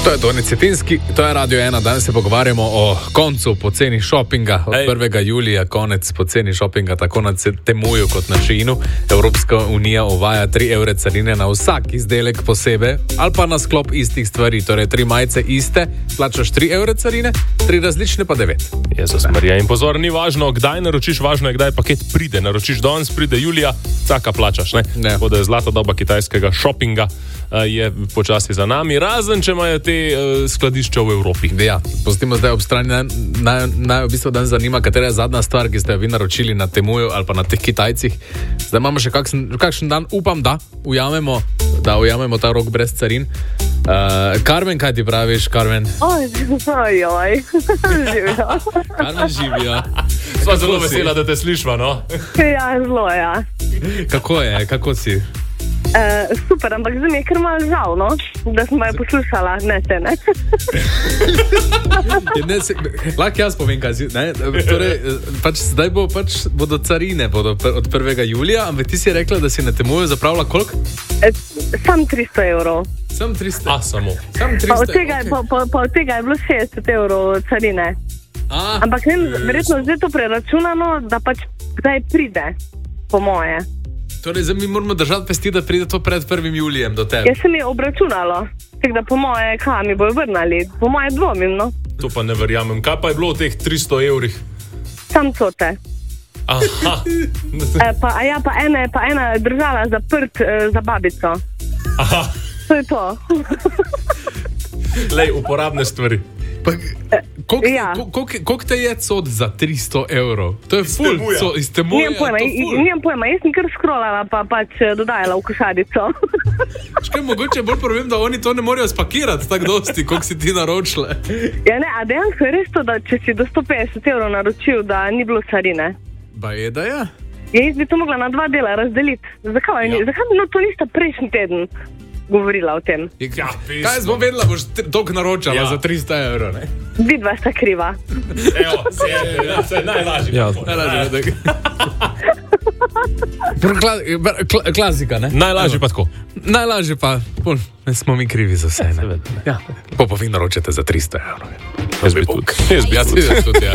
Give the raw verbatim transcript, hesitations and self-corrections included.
To je Toni Cetinski, to je Radio ena. Danes se pogovarjamo o koncu poceni šopinga. Od prvega julija konec poceni šopinga, tako na Temuju kot na Sheinu. Evropska unija uvaja tri evre carine na vsak izdelek posebej ali pa na sklop istih stvari. Torej, tri majice iste, plačaš tri evre carine, tri različne pa devet. Jezus Marija, in pozor, ni važno, kdaj naročiš, važno je, kdaj paket pride. Naročiš danes, pride julija, caka plačaš, ne? ne. Tako da je zlata doba kitajskega šopinga je počasi za nami, razen če imajo te uh, skladišča v Evropi. Ja, pustimo zdaj ob strani. Naj, naj, naj v bistvu dan zanima, katera je zadnja stvar, ki ste jo vi naročili na Temuju ali pa na teh Kitajcih. Zdaj imamo še kakšen, kakšen dan, upam, da ujamemo, da ujamemo ta rok brez carin. Uh, Carmen, kaj ti praviš, Carmen? Oj, oj, živijo. Carmen živijo. Sva zelo vesela, da te slišva, no? Ja, zelo, ja. Kako je, kako si? Uh, super, ampak zdaj mi je kar malo žal, no? Da sem jo poslušala, ne te, ne? ne se, lahko jaz povem, kaj si, ne? Torej, pač zdaj bo, pač, bodo carine bodo od prvega julija, ampak ti si rekla, da si na Temuju zapravila koliko? Uh, sam tristo evrov. Sam tristo? A, samo. Sam tristo, pa od tega, okay. pa, pa, pa od tega je bilo šestdeset evrov carine. A, ampak ne, verjetno zdaj to preračunano, da pač zdaj pride, po moje. Torej, zdaj mi moramo držati pesti, da pride to pred prvim julijem do tebe. Jaz sem je obračunalo, tako da po moje, kaj mi bojo vrnali, po moje dvomim, no. To pa ne verjamem. Kaj pa je bilo v teh tristo evrih? Sam cote. Aha. e, pa, a ja, pa ena je pa ena držala zaprt e, za babico. Aha. To je to. Lej, uporabne stvari. Pa, koliko, ja. koliko, koliko te je cod za tristo evrov? To je ful, co, iz Temuja. Nijem pojma, nijem pojma, jaz sem kar scrollala, pa pač dodajala v košarico. Škaj, mogoče bolj problem, da oni to ne morejo spakirati tako dosti, koliko si ti naročile. Ja ne, a dejansko je res to, da če si do sto petdeset evrov naročil, da ni bilo carine. Ba je, da je? Ja, jaz bi to mogla na dva dela razdeliti. Zakaj? Ja. Zakaj bi no to nista prejšnji teden govorila o tem? Ja, kaj smo vedela, boš toliko naročala ja. za tristo evrov, ne? Vidva sta kriva. Evo, se je, se je najlažje. Ja, najlažje. Kla, kla, klasika, ne? Najlažje pa tako. Najlažje pa, pol, ne smo mi krivi za vse, ne? Ja. Po pa vi naročate za tristo evrov. Jaz bi tudi. Jaz bi tudi, ja.